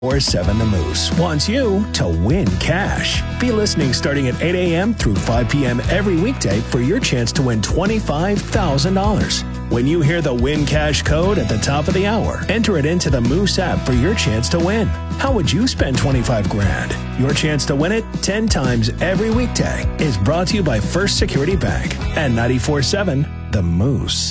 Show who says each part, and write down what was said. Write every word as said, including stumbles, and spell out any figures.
Speaker 1: four seven The Moose wants you to win cash. Be listening starting at eight a.m. through five p.m. every weekday for your chance to win twenty-five thousand dollars. When you hear the Win Cash code at the top of the hour, enter it into the Moose app for your chance to win. How would you spend twenty-five grand? Your chance to win it ten times every weekday is brought to you by First Security Bank and ninety-four point seven The Moose.